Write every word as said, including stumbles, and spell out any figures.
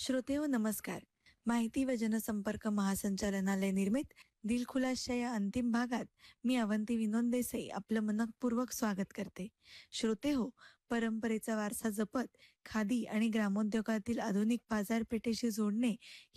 श्रोते हो नमस्कार. माहिती व जनसंपर्क महासंचालनालय निर्मित दिलखुलासच्या या अंतिम भागात मी अवंती विनोद देसाई आपलं मनपूर्वक स्वागत करते. श्रोते हो, परंपरेचा वारसा जपत खादी आणि ग्रामोद्योगातील आधुनिक बाजारपेठेशी जोडणे